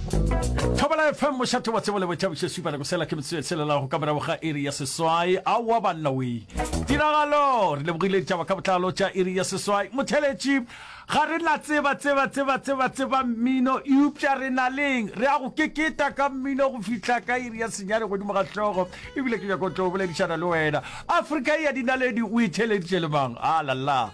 Thobela FM mošate wa tsebo le botšhabišo supa le go sela ke metswetsela la go kamera boga iri ya seswai a wa banna we tiragalo re lebogile ditaba ka botlalo tša iri ya seswai motheletši ga re na tseba mmino eupša re na leng re a go keketa ka mmino go fihla ka iri ya senyane godimo ga hlogo ebile ke jako tlo boledišana le wena Afrika ya dinaledi o itheleditše le mang alala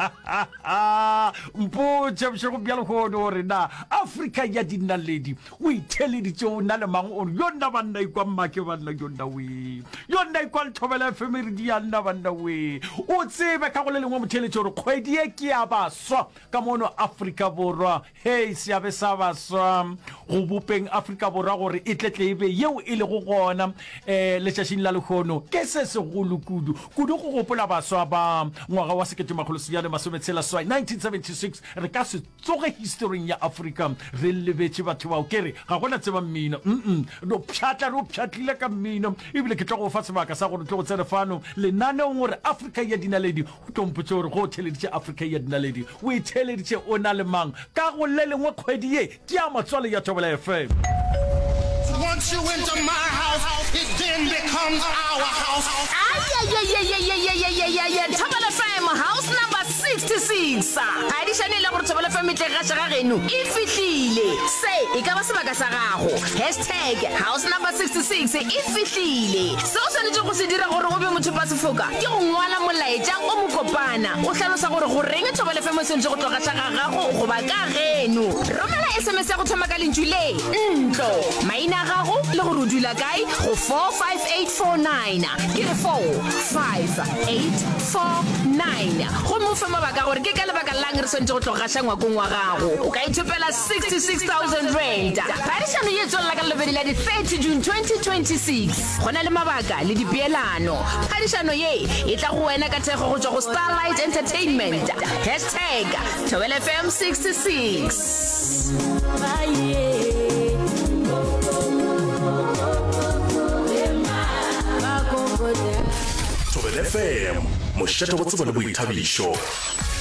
mpotše bošego bjalo gono gore na Afrika ya dinaledi o itheleditše o na le mang ore yonna banna ikwa mmake banna yonna we yonna ikwa Thobela FM re di yanna banna we o tsebe ka go le lengwe motheletše gore kgwedi e ke ya baswa ka mono Afrika Borwa hey seabe sa baswa go bopeng Afrika Borwa gore e tletle ebe yeo e le go gona letšatšing la lekgono ke se segolo kudu go gopola baswa ba ngwaga wa 1976 re ka se tsoge historing ya Afrika re lebetse batho bao kere ga gona tseba mmino no pšhatlile ka mmino ebile ke tlo go fa sebaka sa gore tlo go tsere fano lenaneong gore Afrika ya dinaledi o tompotse gore go theleditše Afrika ya dinaledi o itheleditše o na le mang ka go le lengwe kgwedi ye ke ya matswale ya Thobela FM. Once you enter my house, it then becomes our house. Thobela FM house number 66. Additionally, la go Thobela FM tle ga tshega geno e fihlile. Se e ka ba sebaka sa gago. #house number 66 e fihlile. Se o swanetse go se dira gore o be motho pa sefoka. Ke go ngwala molaetša o mo kopana. O hlalosa gore go reng Thobela FM se ntse go tloga tshega gago go ba ka geno. Romela SMS ya go thoma ka lentšu le ntlo. Maina gago le go dula kae go 45849 ke re 45849 go mo fa mabaka gore ke ka lebaka lang re sentse go tloga shangwa go ngwa gago o ka ithopela 66,000 rand parishano ye tswela ka lebedi la di 30 June 2026 gona le mabaka le dipeelano parishano ye e tla go wena ka thego go tswa go Starlight Entertainment #Thobela FM 66 Thobela FM mošate go tseba le boithabišo.